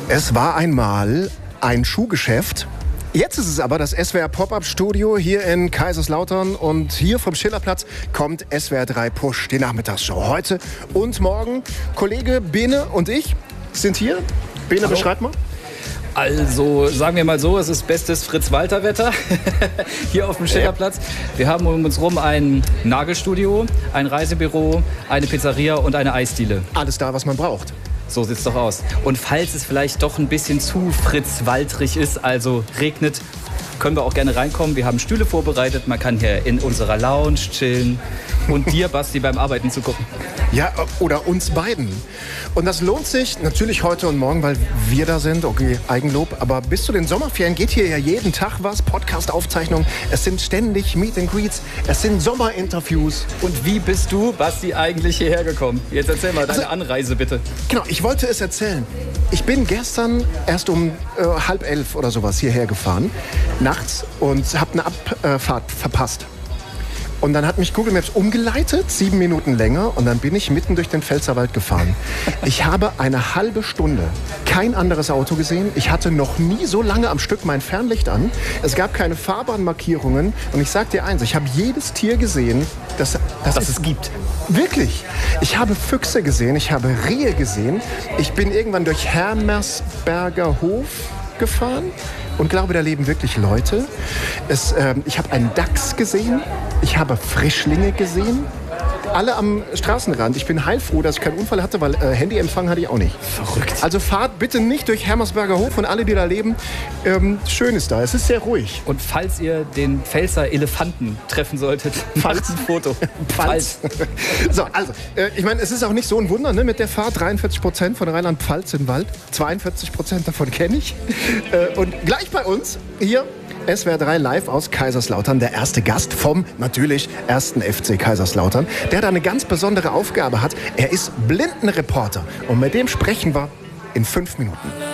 Es war einmal ein Schuhgeschäft. Jetzt ist es aber das SWR Pop-Up-Studio hier in Kaiserslautern. Und hier vom Schillerplatz kommt SWR 3 Push, die Nachmittagsshow. Heute und morgen. Kollege Bene und ich sind hier. Bene, Hallo. Beschreib mal. Also, sagen wir mal so, es ist bestes Fritz-Walter-Wetter hier auf dem Schillerplatz. Wir haben um uns rum ein Nagelstudio, ein Reisebüro, eine Pizzeria und eine Eisdiele. Alles da, was man braucht. So sieht's doch aus. Und falls es vielleicht doch ein bisschen zu Fritz-Waltrig ist, also regnet, können wir auch gerne reinkommen. Wir haben Stühle vorbereitet, man kann hier in unserer Lounge chillen und dir, Basti, beim Arbeiten zugucken. Ja, oder uns beiden. Und das lohnt sich natürlich heute und morgen, weil wir da sind. Okay, Eigenlob. Aber bis zu den Sommerferien geht hier ja jeden Tag was. Podcast-Aufzeichnungen. Es sind ständig Meet and Greets. Es sind Sommerinterviews. Und wie bist du, Basti, eigentlich hierher gekommen? Jetzt erzähl mal deine Anreise, bitte. Genau, ich wollte es erzählen. Ich bin gestern erst um 10:30 oder sowas hierher gefahren, nachts, und habe eine Abfahrt verpasst. Und dann hat mich Google Maps umgeleitet, 7 Minuten länger, und dann bin ich mitten durch den Pfälzerwald gefahren. Ich habe eine halbe Stunde kein anderes Auto gesehen. Ich hatte noch nie so lange am Stück mein Fernlicht an. Es gab keine Fahrbahnmarkierungen. Und ich sag dir eins, ich habe jedes Tier gesehen, das es gibt. Wirklich. Ich habe Füchse gesehen, ich habe Rehe gesehen. Ich bin irgendwann durch Hermersberger Hof gefahren und glaube, da leben wirklich Leute. Ich habe einen Dachs gesehen, ich habe Frischlinge gesehen, alle am Straßenrand. Ich bin heilfroh, dass ich keinen Unfall hatte, weil Handyempfang hatte ich auch nicht. Verrückt. Also fahrt bitte nicht durch Hermersberger Hof, und alle, die da leben, schön ist da. Es ist sehr ruhig. Und falls ihr den Pfälzer Elefanten treffen solltet, macht ein Foto. Falls. So, also, ich meine, es ist auch nicht so ein Wunder, ne, mit der Fahrt. 43% von Rheinland-Pfalz im Wald. 42% davon kenne ich. Und gleich bei uns hier SWR 3 live aus Kaiserslautern. Der erste Gast vom, natürlich, 1. FC Kaiserslautern, der da eine ganz besondere Aufgabe hat. Er ist Blindenreporter. Und mit dem sprechen wir in 5 Minuten.